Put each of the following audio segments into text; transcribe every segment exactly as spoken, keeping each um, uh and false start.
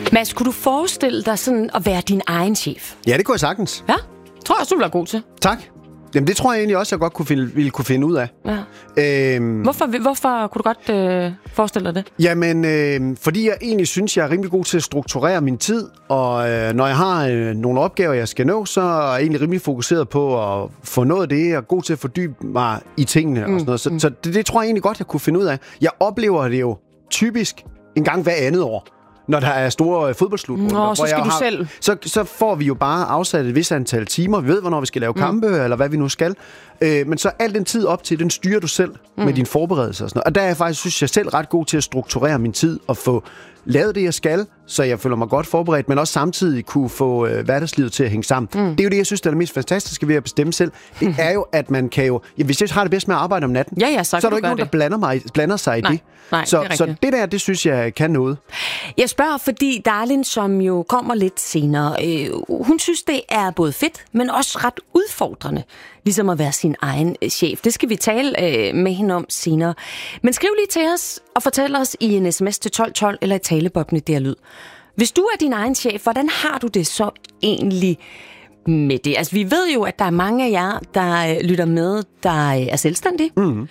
Mads, kunne du forestille dig sådan at være din egen chef? Ja, det kunne jeg sagtens. Ja, tror jeg også, du bliver god til. Tak. Jamen, det tror jeg egentlig også, jeg godt kunne finde, ville kunne finde ud af. Ja. Øhm, hvorfor, hvorfor kunne du godt øh, forestille dig det? Jamen, øh, fordi jeg egentlig synes, jeg er rimelig god til at strukturere min tid, og øh, når jeg har øh, nogle opgaver, jeg skal nå, så er jeg egentlig rimelig fokuseret på at få noget af det, og god til at fordybe mig i tingene mm, og sådan noget. Så, mm. så det, det tror jeg egentlig godt, jeg kunne finde ud af. Jeg oplever det jo typisk en gang hver andet år, når der er store fodboldslutrunder. Nå, så skal du har, selv. Så, så får vi jo bare afsat et vis antal timer. Vi ved, hvornår vi skal lave kampe, mm. eller hvad vi nu skal. Øh, men så al den tid op til, den styrer du selv mm. med din forberedelse og sådan noget. Og der er jeg faktisk, synes jeg selv ret god til at strukturere min tid og få lavet det, jeg skal, så jeg føler mig godt forberedt, men også samtidig kunne få øh, hverdagslivet til at hænge sammen. Mm. Det er jo det, jeg synes, der er det mest fantastiske ved at bestemme selv. Det er jo, at man kan jo... Ja, hvis jeg har det bedst med at arbejde om natten, ja, ja, så, så er der ikke nogen, der blander, mig, blander sig nej, i det. Nej, så, det så det der, det synes jeg kan noget. Jeg spørger, fordi Darlin, som jo kommer lidt senere, øh, hun synes, det er både fedt, men også ret udfordrende, ligesom at være sin egen chef. Det skal vi tale øh, med hende om senere. Men skriv lige til os og fortæl os i en sms til tolv tolv eller i taleboblen i D R Lyd. Hvis du er din egen chef, hvordan har du det så egentlig med det? Altså, vi ved jo, at der er mange af jer, der øh, lytter med, der øh, er selvstændige. Mm-hmm.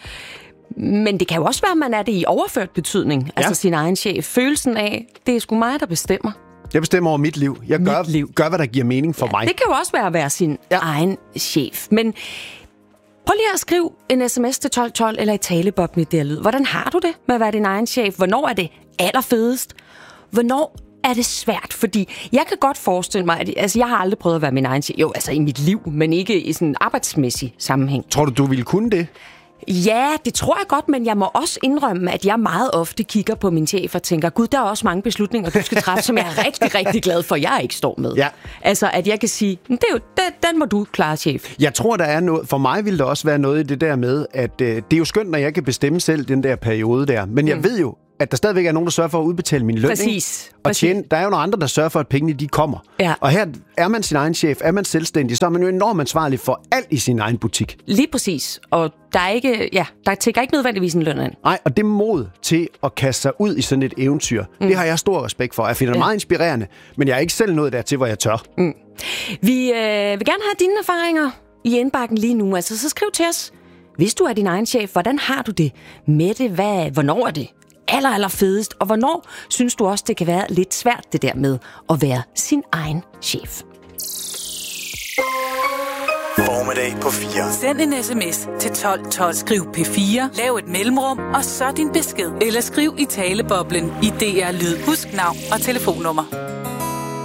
Men det kan jo også være, at man er det i overført betydning, ja. Altså sin egen chef. Følelsen af, det er sgu mig, der bestemmer. Jeg bestemmer over mit liv. Jeg gør, mit liv. gør hvad der giver mening for ja, mig. Det kan jo også være at være sin ja. egen chef. Men prøv lige at skrive en sms til tolv tolv eller i taleboblen i D R Lyd. Hvordan har du det med at være din egen chef? Hvornår er det allerfedest? Hvornår er det svært? Fordi jeg kan godt forestille mig, at altså, jeg har aldrig prøvet at være min egen chef. Jo, altså i mit liv, men ikke i sådan en arbejdsmæssig sammenhæng. Tror du, du ville kunne det? Ja, det tror jeg godt, men jeg må også indrømme, at jeg meget ofte kigger på min chef og tænker, gud, der er også mange beslutninger, du skal træffe, som jeg er rigtig, rigtig glad for, jeg ikke står med. Ja. Altså, at jeg kan sige, det er jo, den, den må du klare, chef. Jeg tror, der er noget, for mig vil der også være noget i det der med, at øh, det er jo skønt, når jeg kan bestemme selv den der periode der, men jeg mm. ved jo, at der stadigvæk er nogen, der sørger for at udbetale min løn. Præcis. Og tjene, der er jo nogle andre, der sørger for, at pengene de kommer. Ja. Og her er man sin egen chef, er man selvstændig, så er man jo enormt ansvarlig for alt i sin egen butik. Lige præcis. Og der er ikke, ja, der tækker ikke nødvendigvis en løn ind. Nej, og det mod til at kaste sig ud i sådan et eventyr, mm. det har jeg stor respekt for. Jeg finder det ja. meget inspirerende, men jeg er ikke selv nået dertil, hvor jeg tør. Mm. Vi øh, vil gerne have dine erfaringer i indbakken lige nu. Altså, så skriv til os. Hvis du er din egen chef, hvordan har du det med det? Hvad, hvornår er det aller, aller fedest? Og hvornår synes du også, det kan være lidt svært, det der med at være sin egen chef? Formiddag på fire. Send en sms til tolv tolv. Skriv P fire. Lav et mellemrum, og så din besked. Eller skriv i taleboblen i D R Lyd. Husk navn og telefonnummer.